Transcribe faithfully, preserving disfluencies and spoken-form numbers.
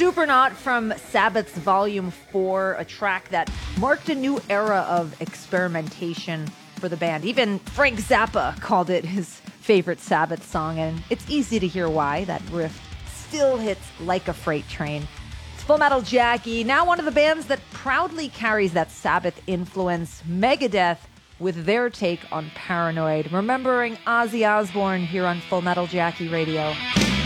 Supernaut from Sabbath's Volume four, a track that marked a new era of experimentation for the band. Even Frank Zappa called it his favorite Sabbath song, and it's easy to hear why. That riff still hits like a freight train. It's Full Metal Jackie, now one of the bands that proudly carries that Sabbath influence, Megadeth, with their take on Paranoid. Remembering Ozzy Osbourne here on Full Metal Jackie Radio.